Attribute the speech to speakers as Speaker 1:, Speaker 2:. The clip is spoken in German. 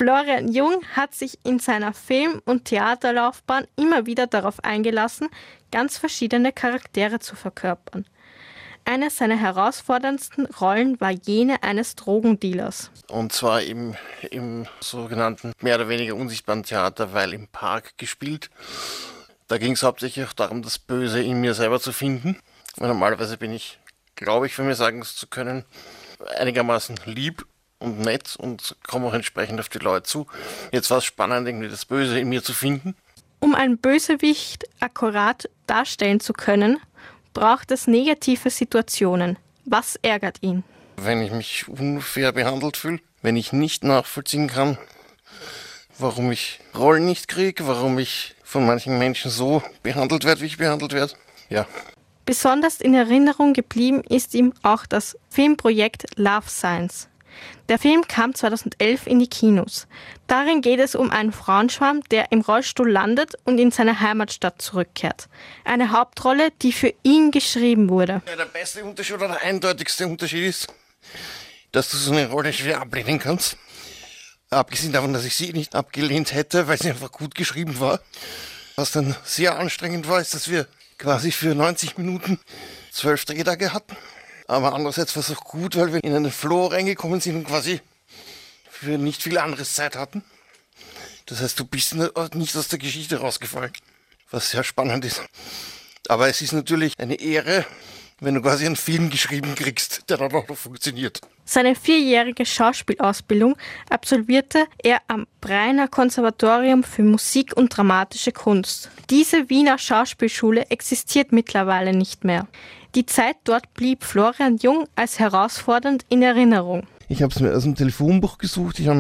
Speaker 1: Florian Jung hat sich in seiner Film- und Theaterlaufbahn immer wieder darauf eingelassen, ganz verschiedene Charaktere zu verkörpern. Eine seiner herausforderndsten Rollen war jene eines Drogendealers.
Speaker 2: Und zwar im sogenannten mehr oder weniger unsichtbaren Theater, weil im Park gespielt. Da ging es hauptsächlich auch darum, das Böse in mir selber zu finden. Weil normalerweise bin ich, glaube ich, für mir sagen zu können, einigermaßen lieb und nett und komme auch entsprechend auf die Leute zu. Jetzt war es spannend, irgendwie das Böse in mir zu finden.
Speaker 1: Um einen Bösewicht akkurat darstellen zu können, braucht es negative Situationen. Was ärgert ihn?
Speaker 2: Wenn ich mich unfair behandelt fühle, wenn ich nicht nachvollziehen kann, warum ich Rollen nicht kriege, warum ich von manchen Menschen so behandelt werde, wie ich behandelt werde. Ja.
Speaker 1: Besonders in Erinnerung geblieben ist ihm auch das Filmprojekt Love Science. Der Film kam 2011 in die Kinos. Darin geht es um einen Frauenschwarm, der im Rollstuhl landet und in seine Heimatstadt zurückkehrt. Eine Hauptrolle, die für ihn geschrieben wurde.
Speaker 2: Ja, der beste Unterschied oder der eindeutigste Unterschied ist, dass du so eine Rolle schwer ablehnen kannst. Abgesehen davon, dass ich sie nicht abgelehnt hätte, weil sie einfach gut geschrieben war. Was dann sehr anstrengend war, ist, dass wir quasi für 90 Minuten 12 Drehtage hatten. Aber andererseits war es auch gut, weil wir in einen Flow reingekommen sind und quasi für nicht viel anderes Zeit hatten. Das heißt, du bist nicht aus der Geschichte rausgefallen, was sehr spannend ist. Aber es ist natürlich eine Ehre, wenn du quasi einen Film geschrieben kriegst, der dann auch noch funktioniert.
Speaker 1: Seine 4-jährige Schauspielausbildung absolvierte er am Breiner Konservatorium für Musik und Dramatische Kunst. Diese Wiener Schauspielschule existiert mittlerweile nicht mehr. Die Zeit dort blieb Florian Jung als herausfordernd in Erinnerung.
Speaker 2: Ich habe es mir aus dem Telefonbuch gesucht, ich habe